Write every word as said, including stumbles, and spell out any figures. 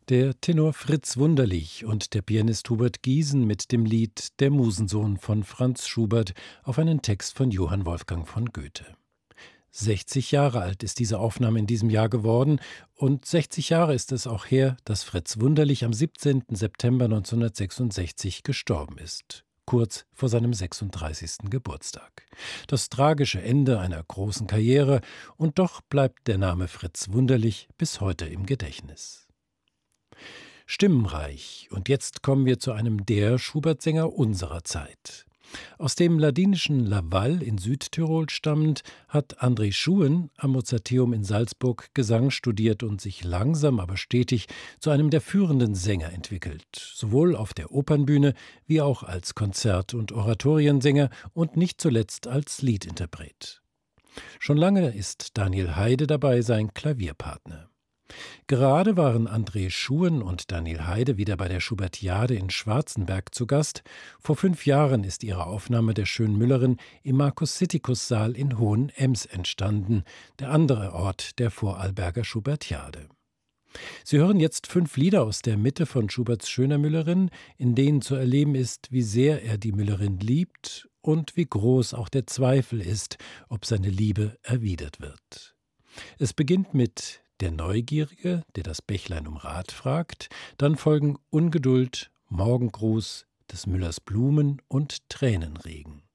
Der Tenor Fritz Wunderlich und der Pianist Hubert Giesen mit dem Lied »Der Musensohn« von Franz Schubert auf einen Text von Johann Wolfgang von Goethe. sechzig Jahre alt ist diese Aufnahme in diesem Jahr geworden und sechzig Jahre ist es auch her, dass Fritz Wunderlich am siebzehnten September neunzehnhundertsechsundsechzig gestorben ist, kurz vor seinem sechsunddreißigsten Geburtstag. Das tragische Ende einer großen Karriere, und doch bleibt der Name Fritz Wunderlich bis heute im Gedächtnis. Stimmenreich, und jetzt kommen wir zu einem der Schubert-Sänger unserer Zeit. Aus dem ladinischen Laval in Südtirol stammend, hat André Schuhen am Mozarteum in Salzburg Gesang studiert und sich langsam, aber stetig zu einem der führenden Sänger entwickelt, sowohl auf der Opernbühne wie auch als Konzert- und Oratoriensänger und nicht zuletzt als Liedinterpret. Schon lange ist Daniel Heide dabei, sein Klavierpartner. Gerade waren André Schuhen und Daniel Heide wieder bei der Schubertiade in Schwarzenberg zu Gast. Vor fünf Jahren ist ihre Aufnahme der Schönmüllerin im Markus-Sittikus-Saal in Hohenems entstanden, der andere Ort der Vorarlberger Schubertiade. Sie hören jetzt fünf Lieder aus der Mitte von Schuberts Schöner Müllerin, in denen zu erleben ist, wie sehr er die Müllerin liebt und wie groß auch der Zweifel ist, ob seine Liebe erwidert wird. Es beginnt mit Der Neugierige, der das Bächlein um Rat fragt, dann folgen Ungeduld, Morgengruß, des Müllers Blumen und Tränenregen.